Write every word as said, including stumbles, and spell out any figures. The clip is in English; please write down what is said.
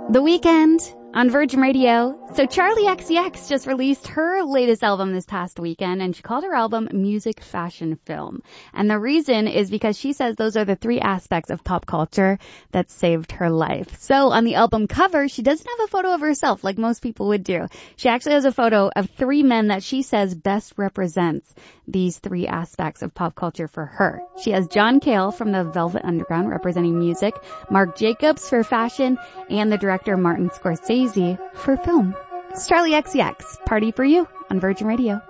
The Weeknd on Virgin Radio. So Charli X C X just released her latest album this past weekend, and she called her album Music, Fashion, Film. And the reason is because she says those are the three aspects of pop culture that saved her life. So on the album cover, she doesn't have a photo of herself like most people would do. She actually has a photo of three men that she says best represents these three aspects of pop culture for her. She has John Cale from the Velvet Underground representing music, Marc Jacobs for fashion, and the director Martin Scorsese for film. It's Charli X C X, Party for You on Virgin Radio.